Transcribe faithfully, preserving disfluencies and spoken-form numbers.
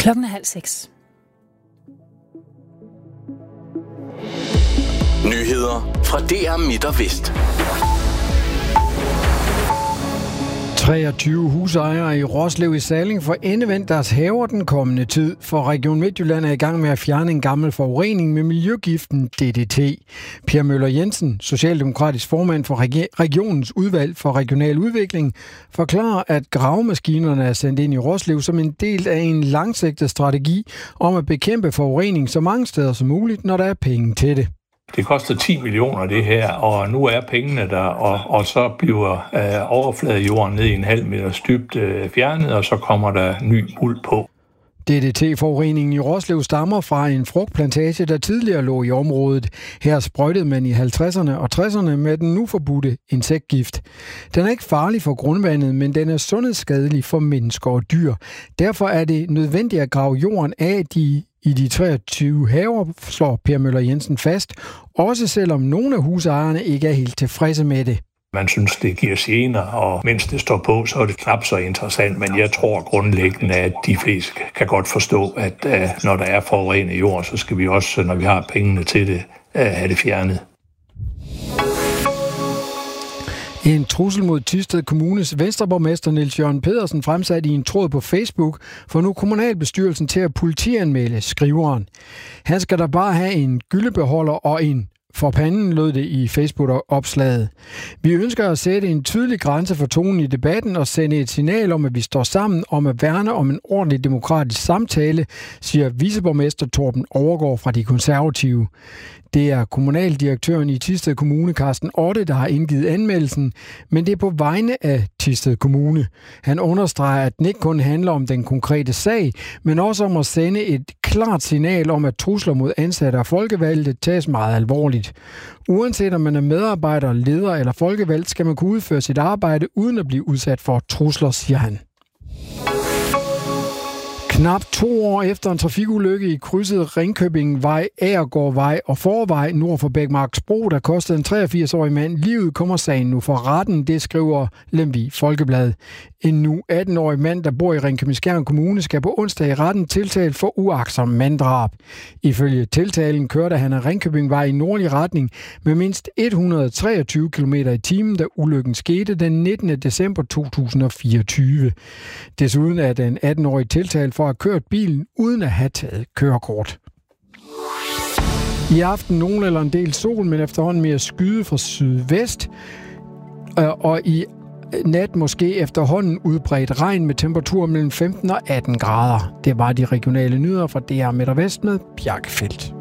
Klokken er halv seks. Nyheder fra D R Midt og Vest. treogtyve husejere i Roslev i Salling får endevendt deres haver den kommende tid, for Region Midtjylland er i gang med at fjerne en gammel forurening med miljøgiften D D T. Per Møller Jensen, socialdemokratisk formand for regionens udvalg for regional udvikling, forklarer, at gravemaskinerne er sendt ind i Roslev som en del af en langsigtet strategi om at bekæmpe forurening så mange steder som muligt, når der er penge til det. Det koster ti millioner det her, og nu er pengene der, og, og så bliver øh, overfladejorden ned i en halv meters dybt øh, fjernet, og så kommer der ny muld på. D D T-forureningen i Roslev stammer fra en frugtplantage, der tidligere lå i området. Her sprøjtede man i halvtredserne og tresserne med den nu forbudte insektgift. Den er ikke farlig for grundvandet, men den er sundhedsskadelig for mennesker og dyr. Derfor er det nødvendigt at grave jorden af de i de treogtyve haver, slår Per Møller Jensen fast, også selvom nogle af husejerne ikke er helt tilfredse med det. Man synes, det giver gener, og mens det står på, så er det knap så interessant, men jeg tror grundlæggende, at de fleste kan godt forstå, at uh, når der er forurenet jord, så skal vi også, når vi har pengene til det, uh, have det fjernet. En trussel mod Thisted Kommunes venstreborgmester Niels Jørgen Pedersen fremsat i en tråd på Facebook, for nu kommunalbestyrelsen til at politianmelde skriveren. Han skal da bare have en gyldebeholder og en for panden, lød det i Facebook-opslaget. Vi ønsker at sætte en tydelig grænse for tonen i debatten og sende et signal om, at vi står sammen om at værne om en ordentlig demokratisk samtale, siger viceborgmester Torben Overgaard fra De Konservative. Det er kommunaldirektøren i Thisted Kommune, Carsten Otte, der har indgivet anmeldelsen, men det er på vegne af Thisted Kommune. Han understreger, at den ikke kun handler om den konkrete sag, men også om at sende et klart signal om, at trusler mod ansatte og folkevalgte tages meget alvorligt. Uanset om man er medarbejder, leder eller folkevalgt, skal man kunne udføre sit arbejde uden at blive udsat for trusler, siger han. Knap to år efter en trafikulykke i krydset Ringkøbingvej, Agergårdvej og Forvej nord for Bækmarksbro, der kostede en treogfirs-årig mand livet, kommer sagen nu for retten, det skriver Lemvig Folkeblad. En nu atten-årig mand, der bor i Ringkøbing-Skjern Kommune, skal på onsdag i retten tiltalt for uagtsom manddrab. Ifølge tiltalen kørte han af Ringkøbingvej i nordlig retning med mindst et hundrede og treogtyve kilometer i timen, da ulykken skete den nittende december to tusind og fireogtyve. Desuden er den atten-årige tiltalt for at have kørt bilen uden at have taget kørekort. I aften nogen eller en del sol, men efterhånden mere skyde fra sydvest, og i nat måske efterhånden udbredt regn med temperaturer mellem femten og atten grader. Det var de regionale nyheder fra D R Midt og Vest med Bjarke Feldt.